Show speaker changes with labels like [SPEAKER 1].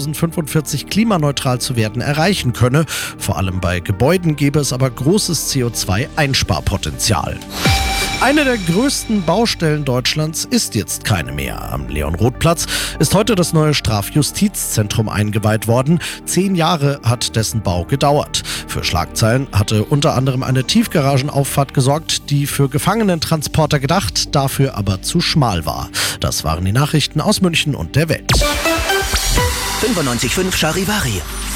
[SPEAKER 1] 2045 klimaneutral zu werden, erreichen könne. Vor allem bei Gebäuden gäbe es aber großes CO2-Einsparpotenzial. Eine der größten Baustellen Deutschlands ist jetzt keine mehr. Am Leon-Roth-Platz ist heute das neue Strafjustizzentrum eingeweiht worden. 10 Jahre hat dessen Bau gedauert. Für Schlagzeilen hatte unter anderem eine Tiefgaragenauffahrt gesorgt, die für Gefangenentransporter gedacht, dafür aber zu schmal war. Das waren die Nachrichten aus München und der Welt.
[SPEAKER 2] 95.5 Charivari.